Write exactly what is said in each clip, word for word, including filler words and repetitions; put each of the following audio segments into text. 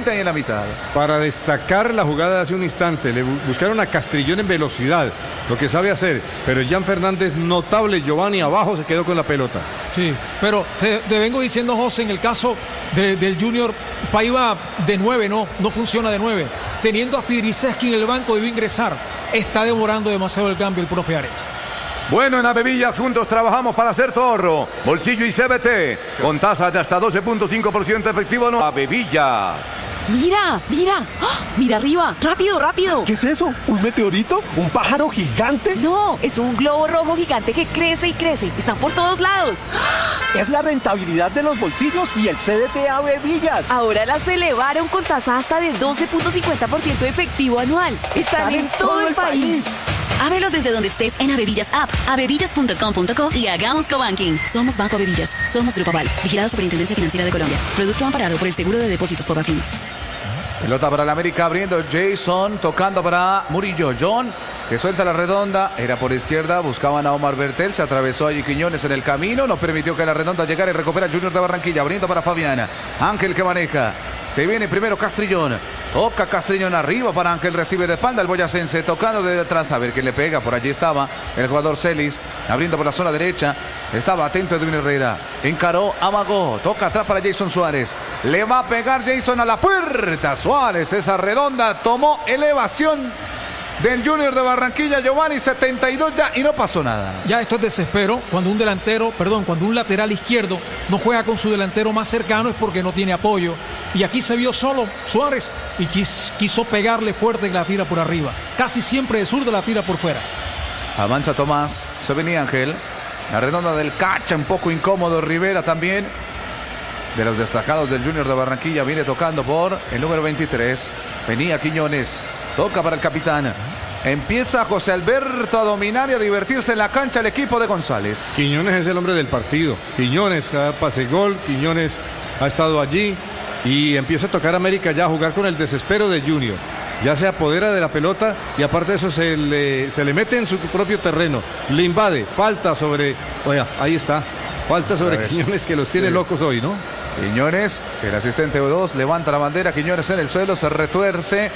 repite ahí en la mitad. Para destacar la jugada de hace un instante, le buscaron a Castrillón en velocidad, lo que sabe hacer, pero Jan Fernández notable, Giovanni abajo se quedó con la pelota. Sí, pero te, te vengo diciendo, José, en el caso de, del Junior, Paiva de nueve, no, no funciona de nueve. Teniendo a Fidriceski en el banco debió ingresar. Está demorando demasiado el cambio el profe Arias. Bueno, en Avevillas juntos trabajamos para hacer tu ahorro. Bolsillo y C B T. Con tasas de hasta doce punto cinco por ciento efectivo. No. Avevillas. Mira, mira, ¡oh! Mira arriba, rápido, rápido. ¿Qué es eso? ¿Un meteorito? ¿Un pájaro gigante? No, es un globo rojo gigante que crece y crece. Están por todos lados. Es la rentabilidad de los bolsillos y el C D T Avevillas. Ahora las elevaron con tasa hasta de doce punto cincuenta por ciento efectivo anual. Están, Están en, en todo, todo el país. país. Ábrelos desde donde estés en Avevillas App, avevillas punto com punto co y hagamos cobanking. Somos Banco Avevillas, somos Grupo Aval, vigilado Superintendencia Financiera de Colombia. Producto amparado por el Seguro de Depósitos Fogafín. Pelota para el América, abriendo Jason, tocando para Murillo. John, que suelta la redonda, era por izquierda, buscaban a Omar Bertel, se atravesó allí Quiñones en el camino, no permitió que la redonda llegara y recupera Junior de Barranquilla, abriendo para Fabiana. Ángel que maneja, se viene primero Castrillón, toca Castrillón arriba para Ángel, recibe de espalda el boyacense, tocando de atrás, a ver quién le pega, por allí estaba el jugador Celis, abriendo por la zona derecha, estaba atento Edwin Herrera, encaró, amagó, toca atrás para Jason Suárez, le va a pegar Jason a la puerta, Suárez, esa redonda, tomó elevación del Junior de Barranquilla, Giovanni, setenta y dos ya y no pasó nada. Ya esto es desespero, cuando un delantero, perdón, cuando un lateral izquierdo no juega con su delantero más cercano es porque no tiene apoyo. Y aquí se vio solo Suárez y quis, quiso pegarle fuerte que la tira por arriba. Casi siempre de zurda la tira por fuera. Avanza Tomás, se venía Ángel, la redonda del Cacha, un poco incómodo Rivera también. De los destacados del Junior de Barranquilla, viene tocando por el número veintitrés, venía Quiñones. Toca para el capitán. Empieza José Alberto a dominar y a divertirse en la cancha el equipo de González. Quiñones es el hombre del partido. Quiñones ha pase gol. Quiñones ha estado allí. Y empieza a tocar América ya a jugar con el desespero de Junior. Ya se apodera de la pelota y aparte de eso se le, se le mete en su propio terreno. Le invade. Falta sobre... Oiga, ahí está. Falta sobre Quiñones que los tiene sí. locos hoy, ¿no? Quiñones, el asistente dos, levanta la bandera, Quiñones en el suelo, se retuerce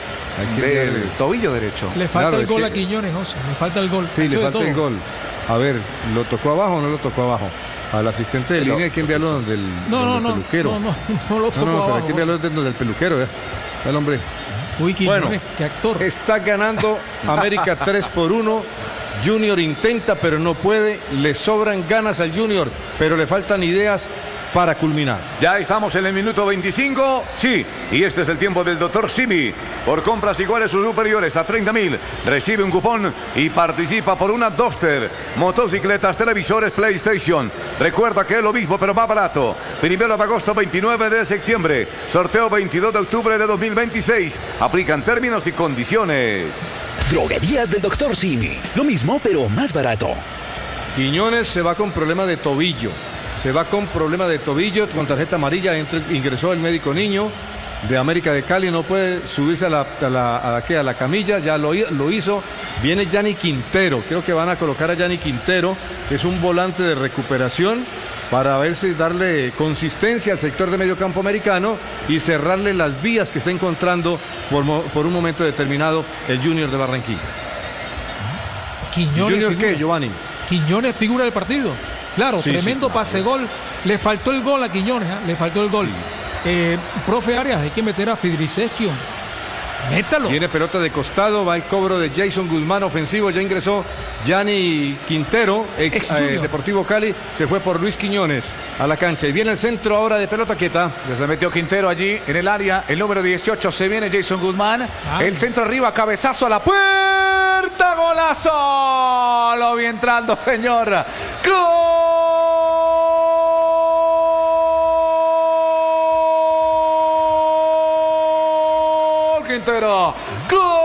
del tobillo derecho. Le falta claro, el gol que... a Quiñones, José, le falta el gol. Sí, le falta el gol. A ver, ¿lo tocó abajo o no lo tocó abajo? Al asistente de sí, línea hay que enviarlo donde el, no, donde no, el no, peluquero. No, no, no lo tocó no, no, abajo. Pero hay que enviarlo donde el peluquero, ¿eh? El hombre. Uy, Quiñones, bueno, qué actor. Está ganando América tres por uno. Junior intenta, pero no puede. Le sobran ganas al Junior, pero le faltan ideas para culminar. Ya estamos en el minuto veinticinco, sí, y este es el tiempo del doctor Simi. Por compras iguales o superiores a treinta mil, recibe un cupón y participa por una Duster, motocicletas, televisores, PlayStation. Recuerda que es lo mismo, pero más barato. Primero de agosto, veintinueve de septiembre, sorteo veintidós de octubre de dos mil veintiséis. Aplican términos y condiciones. Droguerías del doctor Simi, lo mismo, pero más barato. Quiñones se va con problema de tobillo. Se va con problema de tobillo, con tarjeta amarilla, entró, ingresó el médico niño de América de Cali, no puede subirse a la, a la, a la, a la camilla, ya lo, lo hizo. Viene Yanni Quintero, creo que van a colocar a Yanni Quintero, que es un volante de recuperación, para ver si darle consistencia al sector de medio campo americano y cerrarle las vías que está encontrando por, por un momento determinado el Junior de Barranquilla. ¿Quiñones ¿Junior figura? qué, Giovanni? Quiñones figura del partido. Claro, sí, tremendo sí, claro. pase gol. Le faltó el gol a Quiñones, ¿eh? le faltó el gol. Sí. Eh, profe Arias, hay que meter a Fidriceski. Métalo. Viene pelota de costado, va el cobro de Jason Guzmán, ofensivo, ya ingresó Yanni Quintero, ex, ex eh, Deportivo Cali, se fue por Luis Quiñones a la cancha. Y viene el centro ahora de pelota quieta. Ya se metió Quintero allí en el área, el número dieciocho, se viene Jason Guzmán. Ah. El centro arriba, cabezazo a la puerta, golazo. Lo vi entrando, señor. ¡Gol! Quintero. ¡Gol!